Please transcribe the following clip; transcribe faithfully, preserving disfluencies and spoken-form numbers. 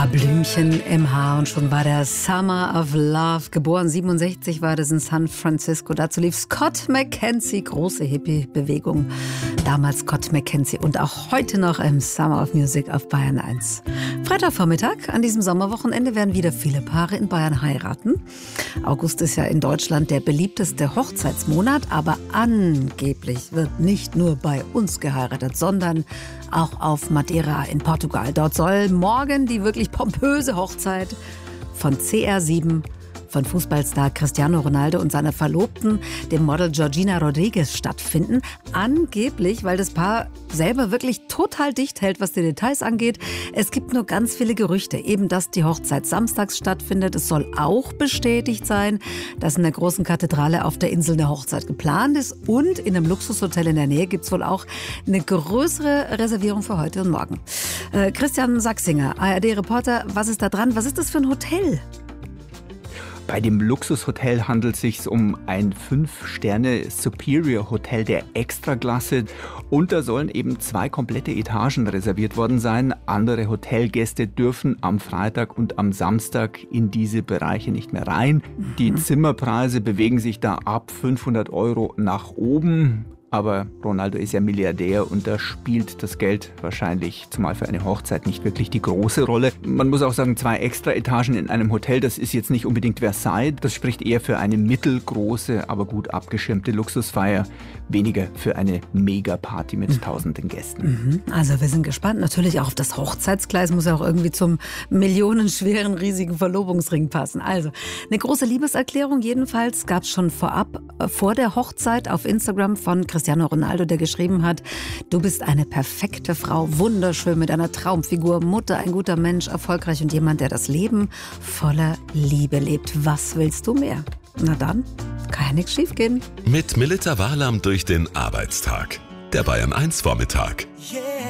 Paar Blümchen im Haar und schon war der Summer of Love. Geboren siebenundsechzig war das in San Francisco. Dazu lief Scott McKenzie, große Hippie-Bewegung. Damals Scott McKenzie und auch heute noch im Summer of Music auf Bayern eins. Freitagvormittag, an diesem Sommerwochenende werden wieder viele Paare in Bayern heiraten. August ist ja in Deutschland der beliebteste Hochzeitsmonat, aber angeblich wird nicht nur bei uns geheiratet, sondern auch auf Madeira in Portugal. Dort soll morgen die wirklich pompöse Hochzeit von C R sieben, von Fußballstar Cristiano Ronaldo und seiner Verlobten, dem Model Georgina Rodriguez, stattfinden. Angeblich, weil das Paar selber wirklich total dicht hält, was die Details angeht. Es gibt nur ganz viele Gerüchte, eben dass die Hochzeit samstags stattfindet. Es soll auch bestätigt sein, dass in der großen Kathedrale auf der Insel eine Hochzeit geplant ist. Und in einem Luxushotel in der Nähe gibt es wohl auch eine größere Reservierung für heute und morgen. Äh, Christian Sachsinger, A R D-Reporter, was ist da dran? Was ist das für ein Hotel? Bei dem Luxushotel handelt es sich um ein fünf Sterne Superior Hotel der Extraklasse. Und da sollen eben zwei komplette Etagen reserviert worden sein. Andere Hotelgäste dürfen am Freitag und am Samstag in diese Bereiche nicht mehr rein. Die Zimmerpreise bewegen sich da ab fünfhundert Euro nach oben. Aber Ronaldo ist ja Milliardär und da spielt das Geld wahrscheinlich, zumal für eine Hochzeit, nicht wirklich die große Rolle. Man muss auch sagen, zwei extra Etagen in einem Hotel, das ist jetzt nicht unbedingt Versailles. Das spricht eher für eine mittelgroße, aber gut abgeschirmte Luxusfeier. Weniger für eine Megaparty mit mhm. tausenden Gästen. Also wir sind gespannt. Natürlich auch auf das Hochzeitskleid. Muss ja auch irgendwie zum millionenschweren, riesigen Verlobungsring passen. Also eine große Liebeserklärung jedenfalls gab es schon vorab, vor der Hochzeit auf Instagram von Cristiano Ronaldo, der geschrieben hat: Du bist eine perfekte Frau, wunderschön mit einer Traumfigur, Mutter, ein guter Mensch, erfolgreich und jemand, der das Leben voller Liebe lebt. Was willst du mehr? Na dann, kann ja nichts schief gehen. Mit Melita Wahlam durch den Arbeitstag. Der Bayern eins Vormittag. Yeah.